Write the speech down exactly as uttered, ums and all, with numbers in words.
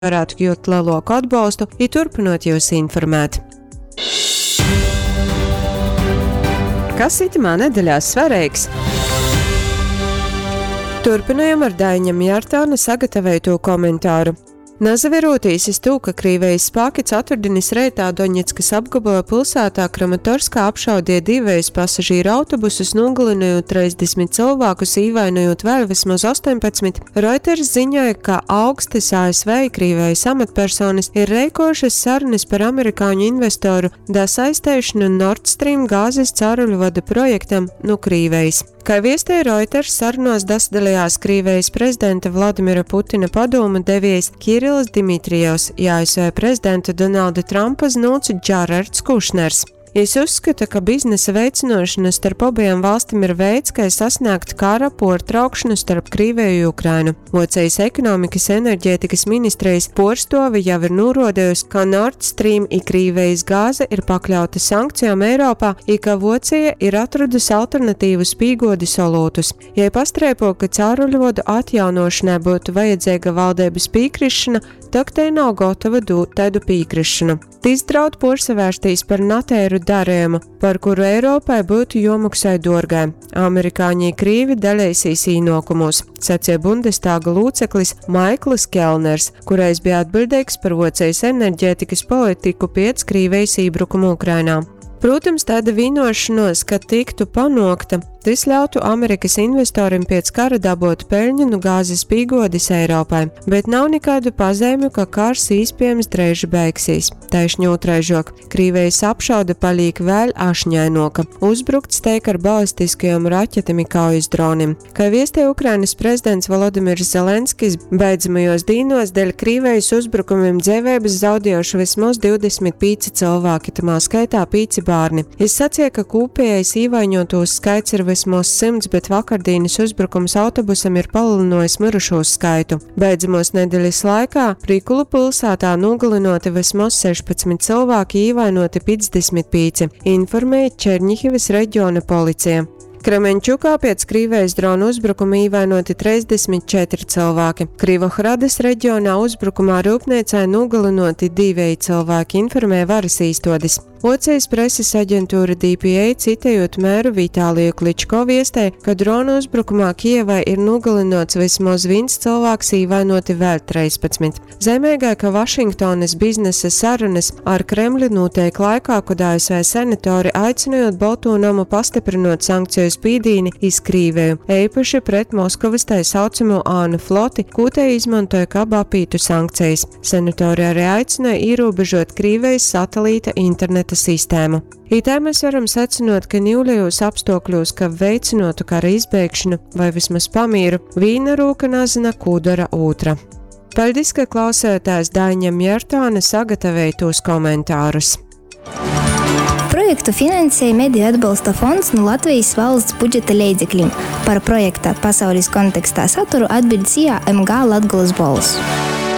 varētu jūt lielāku atbalstu, ja turpinot jūs informēt. Kas itamā nedēļā svarīgs? Turpinājam ar Daņa Mjārtāna sagatavoto komentāru. Nazaverūtīsis tū, ka Krīvijas spāki ceturtdienas reitā Doņetskas apgabala pilsētā Kramatorskā apšaudīja divējus pasažīru autobusus, nogalinojot trīsdesmit cilvēkus, īvainojot vēl vismaz astoņpadsmit. Reuters ziņoja, ka augstas A S V Krīvijas amatpersonas ir reikošas sarunas par amerikāņu investoru dasaistēšanu Nord Stream gāzes cauruļvada projektam no Krīvijas. Kā viestīja Reuters, sarunās dasadalījās Krīvijas prezidenta Vladimira Putina padoma devējs Kirillis Dimitrijevs, A S V prezidenta Donalda Trumpa znūts Džarards Kušners. Es uzskatu, ka biznesa veicinošana starp abiem valstīm ir veids, kā sasniegt kara portraukšanu starp Krīviju un Ukrainu. Vācijas ekonomikas enerģētikas ministrijas porstovi jau ir norādījusi, ka Nord Stream i Krīvijas gāze ir pakļauta sankcijām Eiropā, i ka Vācija ir atradusi alternatīvus pīgodi solūtus. Ja pastrēpo, ka cauruļvodu atjaunošanai būtu vajadzīga valdības pīkrišana, tak tai nav gatava dot tādu pīkrišanu. Tīs draud porsavērstīs par natēru darījumu, par kuru Eiropai būtu jomaksai dorgai. Amerikāņi Krīvi daļaisīs īnokumus, sacīja Bundestāga lūceklis Maikls Kelners, kurais bija atbildīgs par Vācijas enerģētikas politiku pēc Krīvijas ībrukuma Ukrainā. Protams, tāda vienošanos, ka tiktu panokta, tas ļautu Amerikas investoriem pēc kara dabūt peļņu no gāzes pīgodis Eiropai, bet nav nekādu pazīmju, ka karš iespējams drēži beigsies. Taišņi otraižok, Krīvijas apšaude paliek vēl ašņainoka, uzbrukts teik ar balistiskajiem raķetim i kaujas dronim. Kā viestīja Ukrainas prezidents Volodimirs Zelenskis, beidzamajos dīnos dēļ Krīvijas uzbrukumiem dzīvības zaudējuši vismaz divdesmit pieci cilvēki, tamā skaitā pieci bērni. Es sacīju, ka kopējais īvaiņotos skaits ir vismaz simts, bet vakardienas uzbrukums autobusam ir palielinājis mirušos skaitu. Beidzamos nedēļas laikā Prikulu pilsētā nogalinoti vismaz sešpadsmit cilvēki, īvainoti piecdesmit pieci, informēja Černihivas reģiona policija. Kremenčukā pēc Krīvijas drona uzbrukuma īvainoti trīsdesmit četri cilvēki. Krivohradas reģionā uzbrukumā rūpniecai nogalinoti divi cilvēki, informē varas īstotis. Vācijas preses aģentūra D P A citējot mēru Vitāliju Kličko viestē, ka drona uzbrukumā Kijevai ir nogalinots vismaz viens cilvēks, īvainoti vēl trīspadsmit. Zemēgai, ka Vašingtonas biznesa sarunas ar Kremli notiek laikā, kad A S V senatori aicinājot Balto namu pastiprinot sankciju spīdīni iz Krīviju, eipaši pret Moskavas tai saucamo ānu floti, ko te izmantoja kā bapītu sankcijas. Senatori arī aicināja ierobežot Krīvijas satelīta interneta sistēmu. Itā mēs varam secinot, ka nīvlējos apstākļos, ka veicinotu kara izbēgšanu vai vismaz pamīru, vīna rūka nazina, ko dara otra. Paldies, ka klausētājs Daņa Mjārtāna sagatavoja tos komentārus. Projektu finansēja Mediju atbalsta fonds no Latvijas valsts budžeta līdzekļiem. Par projekta pasaules kontekstā saturu atbild C I A M G Latgolas balss.